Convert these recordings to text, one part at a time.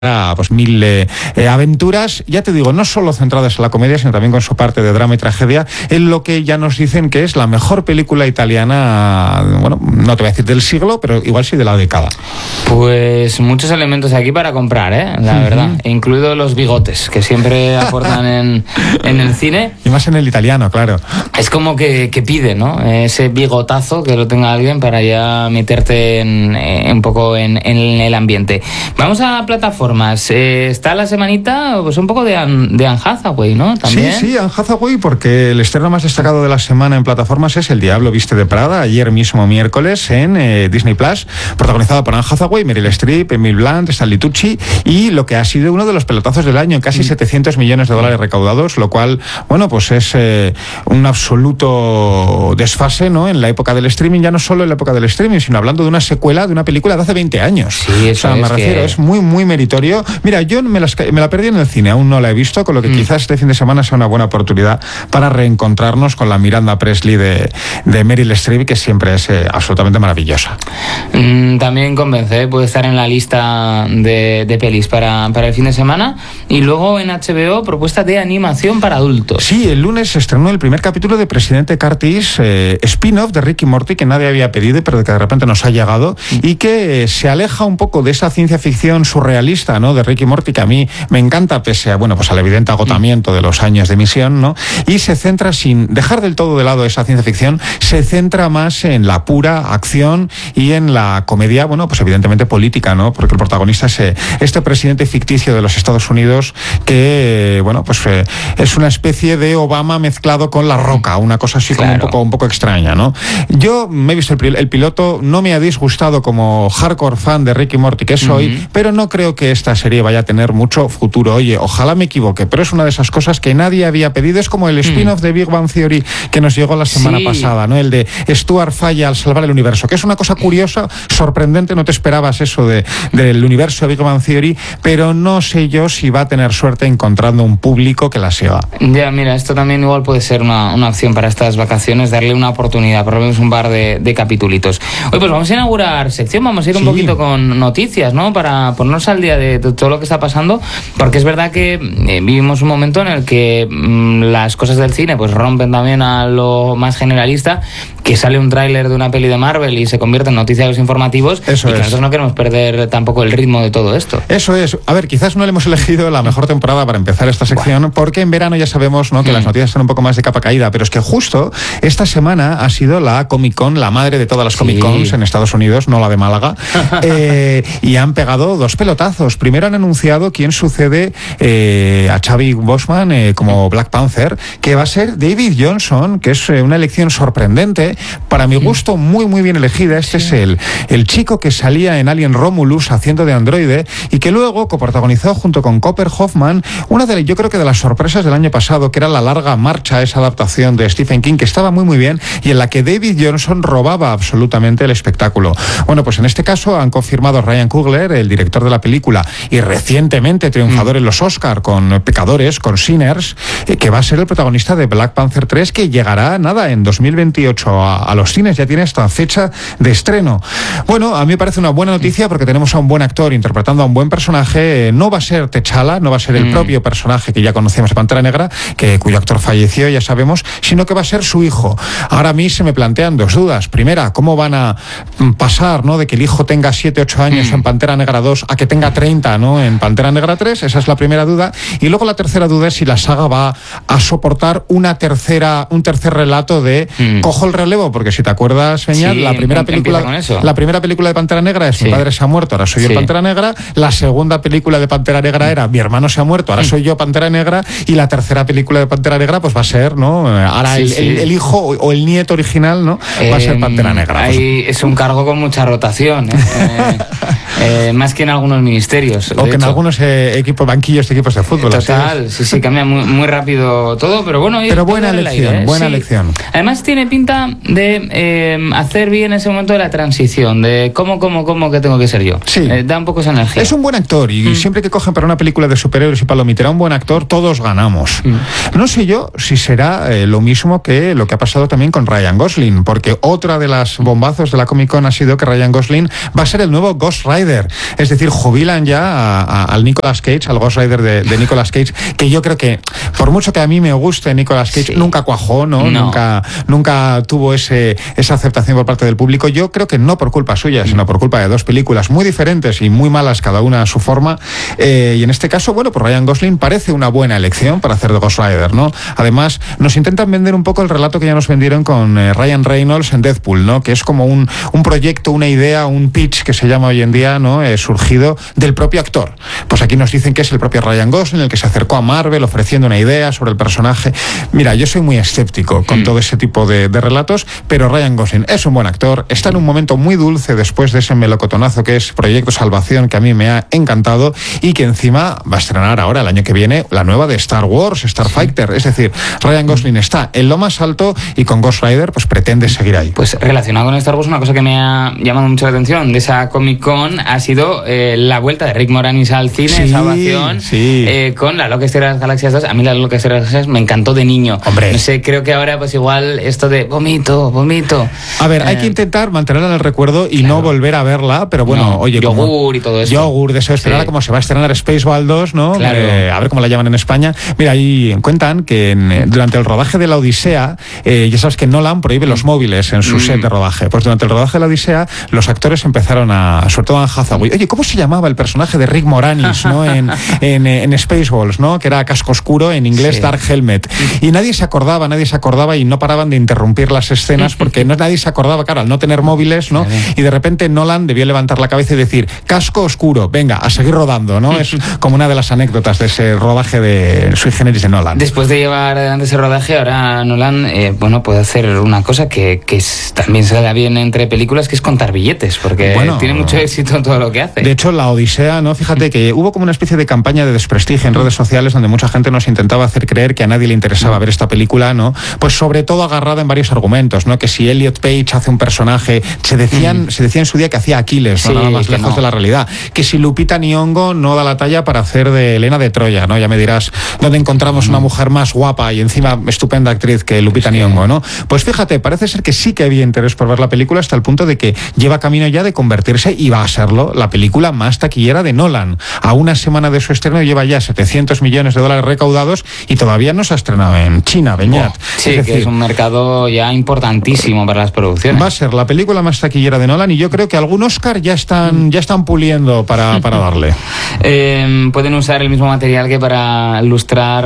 pues 1000 aventuras, ya te digo, no solo centradas en la comedia, sino también con su parte de drama y tragedia, en lo que ya nos dicen que es la mejor película italiana, bueno, no te voy a decir del siglo, pero igual sí de la década. Pues muchos elementos aquí para comprar, la verdad, incluidos los bigotes, que siempre aportan en el cine. Y más en el italiano, claro. Es como que pide, ¿no? Ese bigotazo que lo tenga alguien para ya meterte un poco en el ambiente. Vamos a plataformas. Está la semanita, pues un poco de Anne Hathaway, ¿no? ¿También? Sí, Anne Hathaway, porque el estreno más destacado de la semana en plataformas es El Diablo Viste de Prada, ayer mismo miércoles en Disney Plus, protagonizada por Anne Hathaway, Meryl Streep, Emily Blunt, Stanley Tucci, y lo que ha sido uno de los pelotazos del año, casi $700 millones recaudados, lo cual, bueno, pues es un absoluto desfase, ¿no? En la época del streaming, ya no solo en la época del streaming, sino hablando de una secuela de una película de hace 20 años. Sí, eso me refiero, es muy, muy meritorio. Mira, yo me la perdí en el cine, aún no la he visto, con lo que quizás este fin de semana sea una buena oportunidad para reencontrarnos con la Miranda Presley de Meryl Streep, que siempre es absolutamente maravillosa. También convence, puede estar en la lista de pelis para el fin de semana. Y luego en HBO, propuesta de animación para adultos. Sí, el lunes se estrenó el primer capítulo de Presidente Curtis, spin-off de Rick y Morty, que nadie había pedido, pero que de repente nos ha llegado, y que se aleja un poco de esa ciencia ficción surrealista, ¿no?, de Rick y Morty, que a mí me encanta, pese a, bueno, pues al evidente agotamiento de los años de emisión, ¿no? Y se centra, sin dejar del todo de lado esa ciencia ficción, se centra más en la pura acción y en la comedia, bueno, pues evidentemente política, ¿no? Porque el protagonista es este presidente ficticio de los Estados Unidos que, bueno, pues es una especie de Obama mezclado con La Roca, una cosa así, claro, como un poco extraña, ¿no? Yo me he visto el piloto, no me ha disgustado como hardcore fan de Rick y Morty que soy, pero no creo que esta serie vaya a tener mucho futuro. Oye, ojalá me equivoque, pero es una de esas cosas que nadie había pedido. Es como el spin-off de Big Bang Theory que nos llegó la semana pasada, ¿no? El de Stuart falla al salvar el universo, que es una cosa curiosa, sorprendente, no te esperabas eso del universo de Big Bang Theory, pero no sé yo si va a tener suerte encontrando un público que la siga. Ya, mira, esto también igual puede ser una opción para estas vacaciones, darle una oportunidad, por lo menos un par de capitulitos. Oye, pues vamos a inaugurar sección, vamos a ir un poquito con noticias, ¿no? Para ponernos al día de todo lo que está pasando, porque es verdad que vivimos un momento en el que las cosas del cine pues rompen también a lo más generalista, que sale un tráiler de una peli de Marvel y se convierte en noticias informativos. Eso y que nosotros no queremos perder tampoco el ritmo de todo esto. Eso es. A ver, quizás no le hemos elegido la mejor temporada para empezar esta sección, porque en verano ya sabemos, ¿no?, que las noticias están un poco más de capa caída, pero es que justo esta semana ha sido la Comic Con, la madre de todas las Comic Cons en Estados Unidos, no la de Málaga, y han pegado dos pelotazos. Primero han anunciado quién sucede a Chadwick Boseman como Black Panther, que va a ser David Johnson, que es una elección sorprendente, para mi gusto muy muy bien elegida. Este es el chico que salía en Alien Romulus haciendo de androide y que luego coprotagonizó junto con Cooper Hoffman una de, yo creo que de las sorpresas del año pasado, que era La Larga Marcha, esa adaptación de Stephen King que estaba muy muy bien y en la que David Johnson robaba absolutamente el espectáculo. Bueno, pues en este caso han confirmado a Ryan Coogler, el director de la película y recientemente triunfador en los Oscar con Pecadores, con Sinners, que va a ser el protagonista de Black Panther 3, que llegará, en 2028 a los cines. Ya tiene esta fecha de estreno. Bueno, a mí me parece una buena noticia porque tenemos a un buen actor interpretando a un buen personaje. No va a ser T'Challa, no va a ser el propio personaje que ya conocíamos de Pantera Negra, cuyo actor falleció, ya sabemos, sino que va a ser su hijo. Ahora a mí se me plantean dos dudas. Primera, ¿cómo van a pasar, de que el hijo tenga 7, 8 años en Pantera Negra 2 a que tenga 30, en Pantera Negra 3? Esa es la primera duda. Y luego la tercera duda es si la saga va a soportar un tercer relato de cojo el relevo, porque si te acuerdas, Peña, la primera película de Pantera Negra es Mi padre se ha muerto, ahora soy yo Pantera Negra. La segunda película de Pantera Negra era Mi hermano se ha muerto, ahora soy yo Pantera Negra. Y la tercera película de Pantera Negra pues va a ser, ahora el hijo o el nieto original, va a ser Pantera Negra. Ahí es un cargo con mucha rotación, más que en algunos ministerios. O que en algunos banquillos de equipos de fútbol. Total, sí, cambia muy rápido todo, pero bueno. Pero buena elección, buena elección. Además tiene pinta de hacer bien ese momento de la transición, de cómo que tengo que ser yo. Sí. Da un poco esa energía. Es un buen actor y siempre que cogen para una película de superhéroes y palomitera un buen actor, todos ganamos. No sé yo si será lo mismo que lo que ha pasado también con Ryan Gosling, porque otra de las bombazos de la Comic Con ha sido que Ryan Gosling va a ser el nuevo Ghost Rider Rider. Es decir, jubilan ya al Nicolas Cage, al Ghost Rider de Nicolas Cage, que yo creo que, por mucho que a mí me guste Nicolas Cage, nunca cuajó, ¿no? Nunca tuvo esa aceptación por parte del público. Yo creo que no por culpa suya, sino por culpa de dos películas muy diferentes y muy malas, cada una a su forma. Y en este caso, bueno, pues Ryan Gosling parece una buena elección para hacer de Ghost Rider, ¿no? Además, nos intentan vender un poco el relato que ya nos vendieron con Ryan Reynolds en Deadpool, ¿no? Que es como un proyecto, una idea, un pitch que se llama hoy en día, ¿no? Surgido del propio actor. Pues aquí nos dicen que es el propio Ryan Gosling el que se acercó a Marvel ofreciendo una idea sobre el personaje. Mira, yo soy muy escéptico con todo ese tipo de relatos, pero Ryan Gosling es un buen actor, está en un momento muy dulce después de ese melocotonazo que es Proyecto Salvación, que a mí me ha encantado, y que encima va a estrenar ahora, el año que viene, la nueva de Star Wars, Starfighter. Es decir, Ryan Gosling está en lo más alto y con Ghost Rider pues pretende seguir ahí. Pues relacionado con Star Wars, una cosa que me ha llamado mucho la atención de esa Comic Con ha sido la vuelta de Rick Moranis al cine, Salvación, con La Loca Historia de las Galaxias 2. A mí La Loca Historia de las Galaxias me encantó de niño. Hombre. No sé, creo que ahora pues igual esto de vomito. A ver, hay que intentar mantenerla en el recuerdo y no volver a verla, pero bueno, oye, yogur y todo eso. Yogur, de eso esperar como se va a estrenar Spaceball 2, ¿no? Claro. A ver cómo la llaman en España. Mira, ahí cuentan que durante el rodaje de la Odisea, ya sabes que Nolan prohíbe los móviles en su set de rodaje. Pues durante el rodaje de la Odisea, los actores empezaron sobre todo en Hathaway, oye, ¿cómo se llamaba el personaje de Rick Moranis, ¿no? en Spaceballs, ¿no? Que era Casco Oscuro, en inglés Dark Helmet. Y nadie se acordaba y no paraban de interrumpir las escenas porque nadie se acordaba, claro, al no tener móviles, ¿no? Y de repente Nolan debió levantar la cabeza y decir, Casco Oscuro, venga, a seguir rodando, ¿no? Es como una de las anécdotas de ese rodaje de Sui Generis de Nolan. Después de llevar adelante ese rodaje, ahora Nolan, puede hacer una cosa que también se le da bien entre películas, que es contar billetes, porque tiene mucho éxito en todo lo que hace. De hecho, la Odisea, ¿no? Fíjate que hubo como una especie de campaña de desprestigio en redes sociales donde mucha gente nos intentaba hacer creer que a nadie le interesaba ver esta película, ¿no? Pues sobre todo agarrada en varios argumentos, ¿no? Que si Elliot Page hace un personaje, se decía en su día que hacía Aquiles, ¿no? Nada más lejos de la realidad. Que si Lupita Nyong'o no da la talla para hacer de Helena de Troya, ¿no? Ya me dirás dónde encontramos una mujer más guapa y encima estupenda actriz que Lupita Nyong'o, ¿no? Pues fíjate, parece ser que sí que había interés por ver la película hasta el punto de que lleva camino ya de convertirse, y va a serlo, la película más taquillera de Nolan. A una semana de su estreno lleva ya $700 millones recaudados y todavía no se ha estrenado en China, Beñat. Que es un mercado ya importantísimo para las producciones. Va a ser la película más taquillera de Nolan y yo creo que algún Oscar ya están puliendo para darle. Pueden usar el mismo material que para ilustrar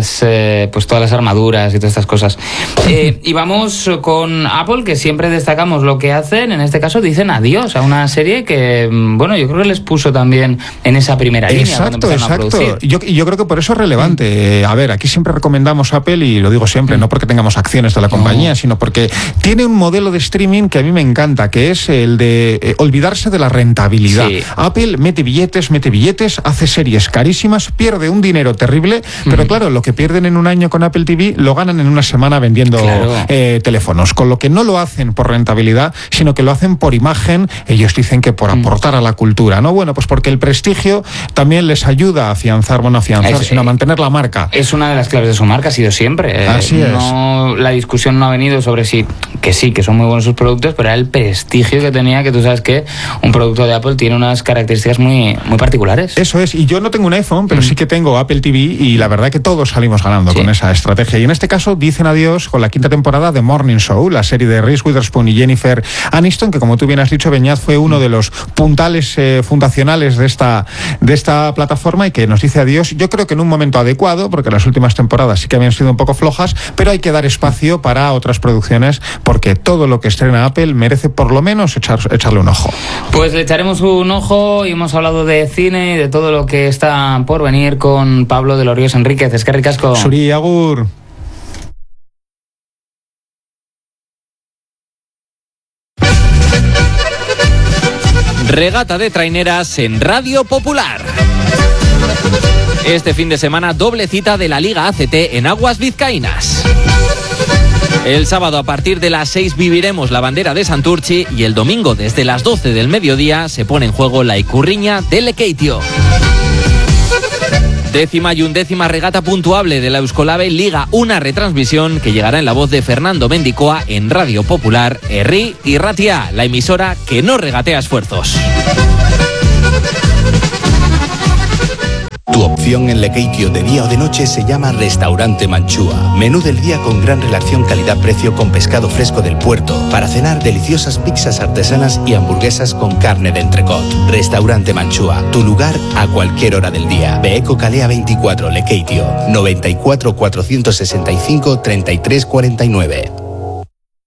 todas las armaduras y todas estas cosas. Y vamos con Apple, que siempre destacamos lo que hacen. En este caso dicen adiós a una serie que, yo creo que les puso también en esa primera línea. Exacto. Yo creo que por eso es relevante. A ver, aquí siempre recomendamos Apple, y lo digo siempre, no porque tengamos acciones de la compañía, sino porque tiene un modelo de streaming que a mí me encanta, que es el de olvidarse de la rentabilidad. Apple mete billetes, hace series carísimas, pierde un dinero terrible, pero claro, lo que pierden en un año con Apple TV lo ganan en una semana vendiendo teléfonos, con lo que no lo hacen por rentabilidad, sino que lo hacen por imagen. Ellos dicen que por aportar a la cultura, ¿no? Bueno, pues porque el prestigio también les ayuda a afianzar, sino a mantener la marca. Es una de las claves de su marca, ha sido siempre. Así es. La discusión no ha venido sobre que son muy buenos sus productos, pero era el prestigio que tenía, que tú sabes que un producto de Apple tiene unas características muy, muy particulares. Eso es, y yo no tengo un iPhone, pero sí que tengo Apple TV, y la verdad que todos salimos ganando con esa estrategia. Y en este caso dicen adiós con la 5ª temporada de Morning Show, la serie de Reese Witherspoon y Jennifer Aniston, que como tú bien has dicho, Beñat, fue uno de los puntales fundacionales de esta plataforma, y que nos dice adiós, yo creo que en un momento adecuado, porque las últimas temporadas sí que habían sido un poco flojas, pero hay que dar espacio para otras producciones, porque todo lo que estrena Apple merece por lo menos echarle un ojo. Pues le echaremos un ojo, y hemos hablado de cine y de todo lo que está por venir con Pablo de los Ríos Enríquez. Eskerrik asko. Suri, agur. Regata de traineras en Radio Popular. Este fin de semana, doble cita de la Liga ACT en aguas vizcaínas. El sábado a partir de las 6 viviremos la bandera de Santurchi, y el domingo desde las 12 del mediodía se pone en juego la Icurriña de Lekeitio. 10ª y 11ª regata puntuable de la Euskolabel Liga, una retransmisión que llegará en la voz de Fernando Mendicoa en Radio Popular, Herri y Ratia, la emisora que no regatea esfuerzos. Tu opción en Lekeitio de día o de noche se llama Restaurante Manchúa. Menú del día con gran relación calidad-precio con pescado fresco del puerto. Para cenar, deliciosas pizzas artesanas y hamburguesas con carne de entrecot. Restaurante Manchúa, tu lugar a cualquier hora del día. Beeco Calea 24, Lekeitio, 94 465 33 49.